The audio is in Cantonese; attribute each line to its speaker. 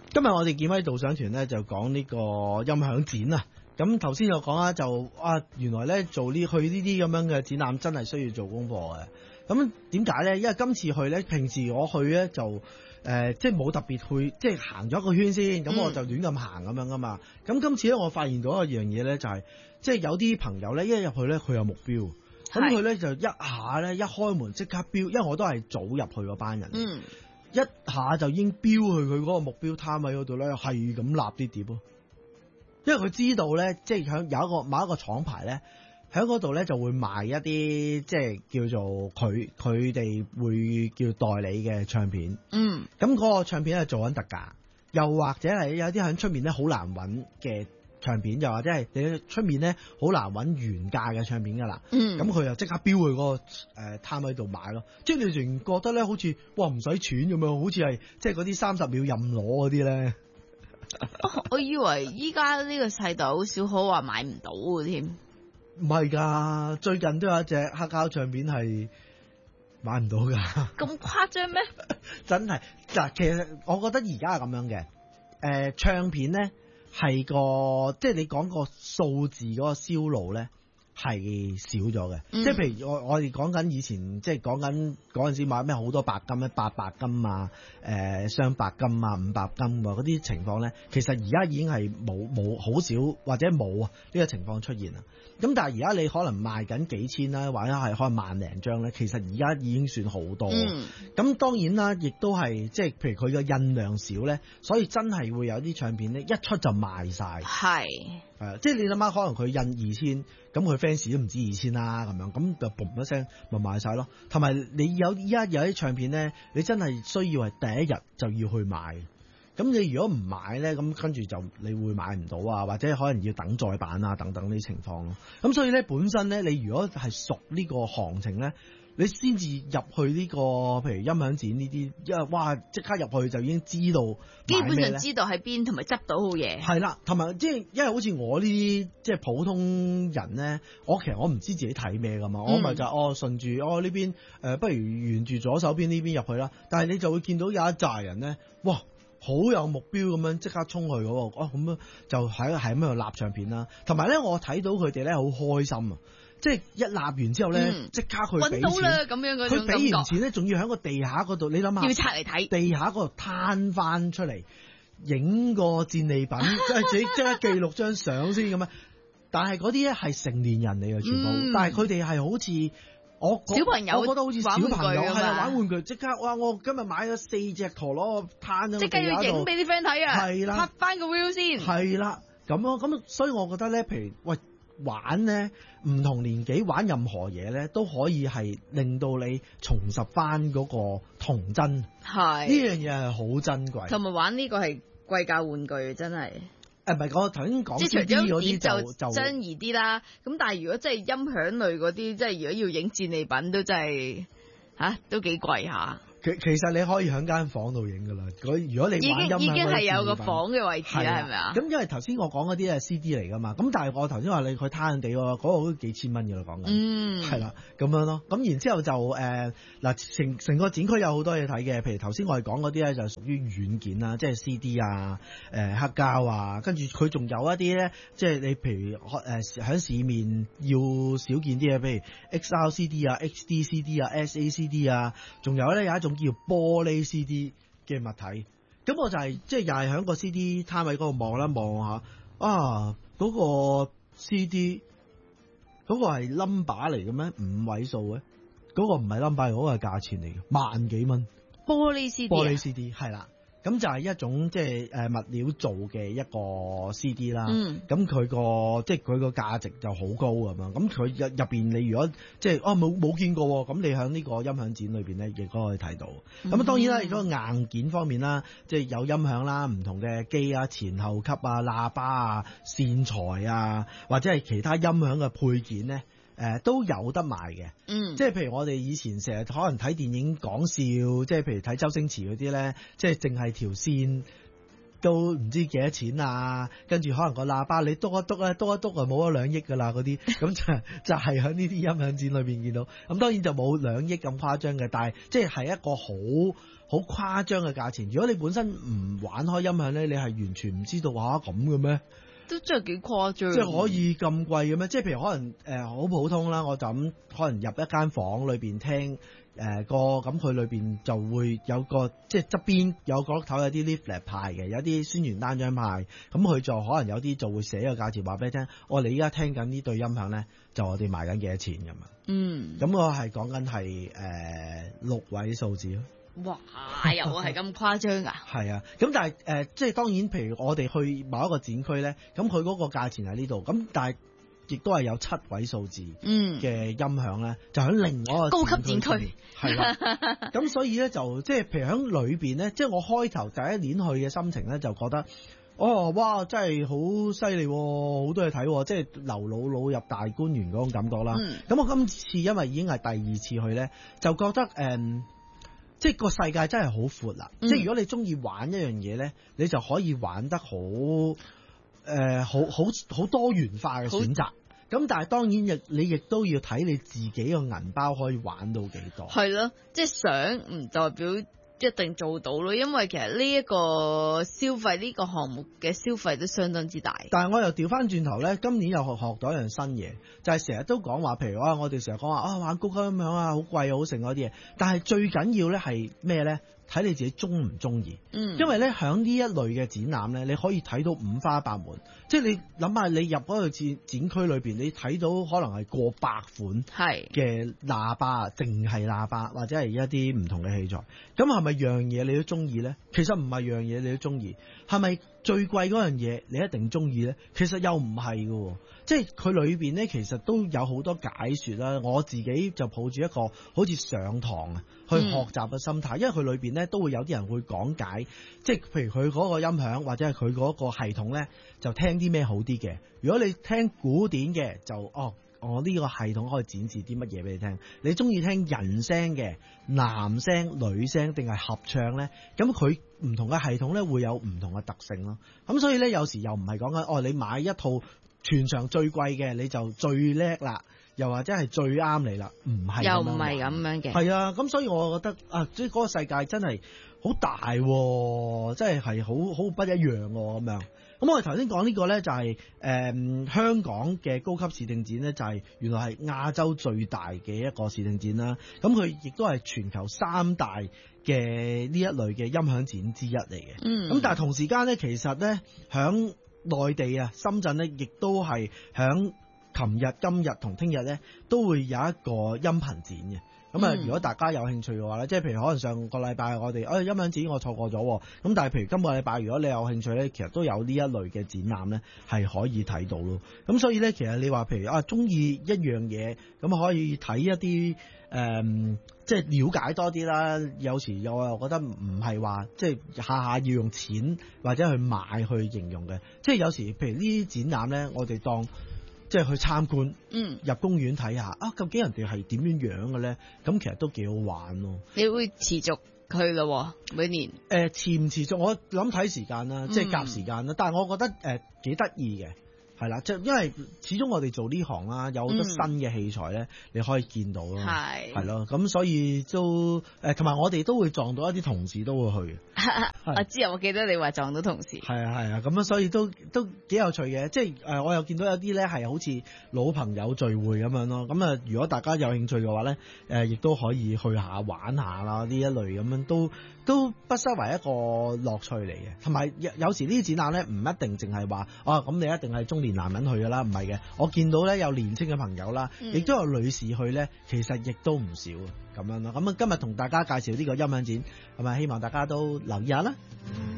Speaker 1: 今日我哋見威導賞團咧就講呢個音響展啊。咁頭先就講啦，就原來咧去呢啲咁樣嘅展覽真係需要做功課嘅。咁點解咧？因為今次去咧，平時我去咧就即係冇特別去，即係行咗一個圈先，咁我就亂咁行咁樣噶嘛。咁今次咧，我發現到一樣嘢咧，就係即係有啲朋友咧，一入去咧，佢有目標，咁佢咧就一下咧一開門即刻標，因為我都係早入去嗰班人，一下就已經標去佢嗰個目標攤位嗰度咧，係咁立啲碟咯。因為佢知道咧，即係響有某一個廠牌咧，喺嗰度咧就會賣一啲即係叫做佢哋會叫代理嘅唱片。咁嗰個唱片係做緊特價，又或者係有啲喺出面咧好難揾嘅唱片，又或者係你出面咧好難揾原價嘅唱片噶啦。咁佢就即刻標去嗰個攤位度買咯。即係你仍然覺得咧，好似哇唔使錢咁樣，好似係即係嗰啲30秒任攞嗰啲咧。
Speaker 2: 我以為依家呢個世代好少可話買唔到嘅添，
Speaker 1: 唔係噶，最近都有一隻黑膠唱片係買唔到噶。
Speaker 2: 咁誇張咩？
Speaker 1: 真係嗱，其實我覺得而家係咁樣嘅，唱片咧係個即係你講個數字嗰個銷路咧係少咗嘅，即係譬如我哋講緊以前，即係講緊嗰陣時買咩好多白金咧，800金啊，雙白金啊，500金嗰啲情況咧，其實而家已經係冇好少或者冇啊呢個情況出現啦。咁但係而家你可能賣緊幾千啦，或者係可能萬零張咧，其實而家已經算好多。咁當然啦，亦都係即係譬如佢嘅印量少咧，所以真係會有啲唱片咧一出就賣晒。係即係你諗下，可能佢印2000，咁佢 fans 都唔止2000啦，咁樣咁就嘣一聲咪賣晒咯。同埋你依家有啲唱片咧，你真係需要係第一日就要去買。咁你如果唔買咧，咁跟住就你會買唔到啊，或者可能要等再版啊等等呢啲情況咯。咁所以咧，本身咧，你如果係熟呢個行情咧，你先至入去呢個譬如音響展呢啲，因為哇即刻入去就已經知道，
Speaker 2: 基本上知道喺邊同埋執到好嘢。係
Speaker 1: 啦，同埋即係因為好似我呢啲即係普通人咧，其實我唔知自己睇咩噶嘛，我咪就順住呢邊不如沿住左手邊呢邊入去啦。但係你就會見到有一紮人咧，哇！好有目標咁樣即刻衝去嗰個，咁樣就係咁喺度立唱片啦。同埋咧，我睇到佢哋咧好開心啊！即係一立完之後咧，即刻去俾錢。揾到啦咁樣嗰種感覺。佢俾完錢咧，仲要喺個地下嗰度，你諗下，
Speaker 2: 要拆嚟睇。
Speaker 1: 地下嗰度攤翻出嚟，影個戰利品，即係自己即刻記錄張相先咁樣。但係嗰啲咧係成年人嚟嘅全部，但係佢哋係好似。
Speaker 2: 小朋友，
Speaker 1: 我覺得好似小朋友係啊，玩玩具即刻哇！我今日買咗4隻陀螺攤咗，
Speaker 2: 即刻要影俾啲 friend 睇啊！
Speaker 1: 係啦，
Speaker 2: 拍翻個 view 先。
Speaker 1: 係啦，咁咯，咁所以我覺得咧，譬如玩咧，唔同年紀玩任何嘢咧，都可以係令到你重拾翻嗰個童真。係呢樣嘢係好珍貴，
Speaker 2: 同埋玩呢個係貴價玩具，真係。
Speaker 1: 唔係，我頭先講 CD 嗰啲就
Speaker 2: 真易啲啦。咁但係如果真係音響類嗰啲，即係如果要影戰利品都真係都幾貴下。
Speaker 1: 其實你可以喺間房度影噶啦。如果你玩音響，
Speaker 2: 已經係有個房嘅位置啦，係咪啊？
Speaker 1: 咁因為頭先我講嗰啲係 CD 嚟噶嘛。咁但係我頭先話你佢攤人地嗰個都幾千蚊嘅啦，講緊。係啦，咁樣咯。咁然之後就嗱，成個展區有好多嘢睇嘅。譬如頭先我哋講嗰啲咧，就屬於軟件啦，即係 CD 啊、黑膠啊。跟住佢仲有一啲咧，即係你譬如喺市面要少見啲嘅，譬如 XR CD 啊、HD CD 啊、SA CD 啊，仲有咧有一種叫玻璃 CD 嘅物體，咁我就係即係又係喺個 CD 攤位嗰度望下嗰個 CD 嗰個係 number 嚟嘅咩？5位數嘅，嗰個唔係 number，嗰個係價錢嚟嘅，1萬幾蚊。
Speaker 2: 玻璃 CD
Speaker 1: 係啦。咁就係一種即係物料做嘅一個 CD 啦。咁佢個即係佢個價值就好高咁樣。咁佢入邊你如果即係冇見過，咁你喺呢個音響展裏邊咧，亦都可以睇到。咁當然啦，如果硬件方面啦，即係有音響啦，唔同嘅機啊、前後級啊、喇叭啊、線材啊，或者係其他音響嘅配件咧。都有得賣嘅，即係譬如我哋以前成日可能睇電影講笑，即係譬如睇周星馳嗰啲咧，即係淨係條線都唔知幾多錢啊，跟住可能個喇叭你篤一篤咧，篤一篤就冇咗2億㗎啦嗰啲，咁就係喺呢啲音響展裏邊見到。咁當然就冇2億咁誇張嘅，但係即係一個好誇張嘅價錢。如果你本身唔玩開音響咧，你係完全唔知道話咁嘅咩？
Speaker 2: 都真係幾誇張，
Speaker 1: 即係可以咁貴嘅咩？即係譬如可能好普通啦，我就咁可能入一間房裏邊聽歌，咁佢裏邊就會有個即係側邊有個角落頭有啲 leaflet 派嘅，有啲宣傳單張派，咁佢就可能有啲就會寫個價錢話俾你聽。你依家聽緊呢對音響咧，就我哋賣緊幾多錢咁啊？咁我係講緊係6位數字咯。
Speaker 2: 哇！又係咁誇張啊？
Speaker 1: 係啊，咁但係即係當然，譬如我哋去某一個展區咧，咁佢嗰個價錢喺呢度，咁但係亦都係有7位數字嘅音響咧，就喺另外一個
Speaker 2: 高級展區
Speaker 1: 係啦。咁所以咧就即係譬如喺裏邊咧，即係我開頭第一年去嘅心情咧，就覺得哇真係好犀利，好多嘢睇，即係劉姥姥入大觀園嗰種感覺啦。咁我今次因為已經係第2次去咧，就覺得即係個世界真係好闊啦！即係如果你中意玩一樣嘢咧，你就可以玩得好多元化嘅選擇。咁但係當然你亦都要睇你自己個銀包可以玩到幾多。係
Speaker 2: 咯，即係想唔代表一定做到咯，因為其實呢一個消費呢個項目嘅消費都相當之大。
Speaker 1: 但係我又調翻轉頭咧，今年又學到一樣新嘢，就係成日都講話，譬如我哋成日講話玩高級音響啊，好貴好盛嗰啲嘢。但係最緊要咧係咩咧？睇你自己中唔中意。因為咧響呢一類嘅展覽咧，你可以睇到五花八門。即係你諗下，你入嗰個展區裏邊，你睇到可能係過百款嘅喇叭，淨係喇叭或者係一啲唔同嘅器材。咁係咪樣嘢你都中意咧？其實唔係樣嘢你都中意。係咪最貴嗰樣嘢你一定中意咧？其實又唔係嘅。即係佢裏邊咧，其實都有好多解說啦。我自己就抱住一個好似上堂啊去學習嘅心態，因為佢裏邊咧都會有啲人會講解，即係譬如佢嗰個音響或者係佢嗰個系統咧，就聽啲咩好啲嘅。如果你聽古典嘅，就我呢個系統可以展示啲乜嘢俾你聽。你中意聽人聲嘅、男聲、女聲定係合唱咧？咁佢唔同嘅系統咧會有唔同嘅特性咯。咁所以咧有時又唔係講緊你買一套全場最貴嘅你就最叻啦，又或者係最啱你啦，唔係
Speaker 2: 又唔係咁樣嘅。
Speaker 1: 係啊，咁所以我覺得即係嗰個世界真係好大，真係好不一樣咁樣。咁我哋頭先講呢個咧就係香港嘅高級視聽展咧，就係原來係亞洲最大嘅一個視聽展啦。咁佢亦都係全球3大嘅呢一類嘅音響展之一嚟嘅。咁但係同時間咧，其實咧響內地啊，深圳咧，亦都係響琴日、今日同聽日咧，都會有一個音頻展嘅。咁如果大家有興趣嘅話咧，即係譬如可能上個禮拜我哋音響展我錯過咗，咁但係譬如今個禮拜如果你有興趣咧，其實都有呢一類嘅展覽咧，係可以睇到咯。咁所以咧，其實你話譬如中意一樣嘢，咁可以睇一啲即係了解多啲啦。有時我又覺得唔係話即係下下要用錢或者去買去形容嘅，即係有時譬如呢啲展覽咧，我哋當即係去參觀，入公園睇下究竟人哋係點樣嘅咧？咁其實都幾好玩咯。
Speaker 2: 你會持續去咯，每年？
Speaker 1: 持唔持續？我諗睇時間啦，即係夾時間啦。但係我覺得幾得意嘅。係啦，即係因為始終我哋做呢行啦，有好多新嘅器材咧，你可以見到咯，係咯，咁所以都同埋我哋都會撞到一啲同事都會去。
Speaker 2: 我知啊，我記得你話撞到同事。
Speaker 1: 係啊，咁所以都幾有趣嘅，即係我又見到有啲咧係好似老朋友聚會咁樣咯。咁如果大家有興趣嘅話咧，亦都可以去下玩下啦，呢一類咁樣都不失為一個樂趣嚟嘅。同埋有時呢啲展覽咧唔一定淨係話咁你一定係中年男人去噶啦，唔係嘅。我見到咧有年輕嘅朋友啦，亦都有女士去咧，其實亦都唔少咁樣咯。咁今日同大家介紹呢個音響展，係咪希望大家都留意下啦？